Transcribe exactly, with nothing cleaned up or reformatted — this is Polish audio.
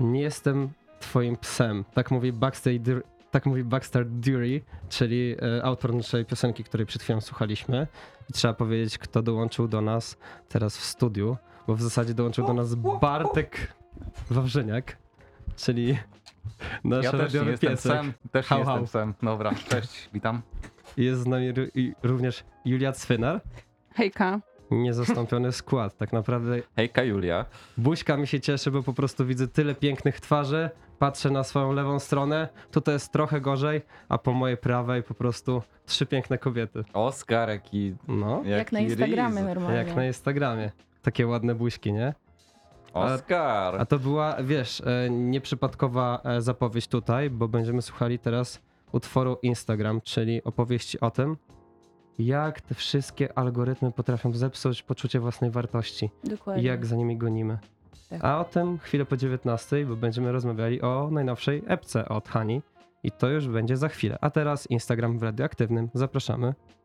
Nie jestem twoim psem. Tak mówi Baxter, Dur- tak mówi Baxter Dury, czyli e, autor naszej piosenki, której przed chwilą słuchaliśmy. I trzeba powiedzieć, kto dołączył do nas teraz w studiu, bo w zasadzie dołączył do nas Bartek Wawrzyniak, czyli nasz Ja też nie radiowy jestem piesek. psem, też Hał, nie hał. jestem psem. Dobra, cześć, witam. Jest z nami ru- i również Julia Cwynar. Hejka. Niezastąpiony skład. Tak naprawdę Hejka Julia. buźka mi się cieszy, bo po prostu widzę tyle pięknych twarzy. Patrzę na swoją lewą stronę. Tutaj jest trochę gorzej, a po mojej prawej po prostu trzy piękne kobiety. Oskar, jaki... No, jaki Jak na Instagramie Riz. normalnie. jak na Instagramie. Takie ładne buźki, nie? Oskar. A to była, wiesz, e, nieprzypadkowa e, zapowiedź tutaj, bo będziemy słuchali teraz utworu Instagram, czyli opowieści o tym, jak te wszystkie algorytmy potrafią zepsuć poczucie własnej wartości i Dokładnie. jak za nimi gonimy. Tak. A o tym chwilę po dziewiętnastej, bo będziemy rozmawiali o najnowszej epce od Hani i to już będzie za chwilę. A teraz Instagram w Radioaktywnym. Zapraszamy.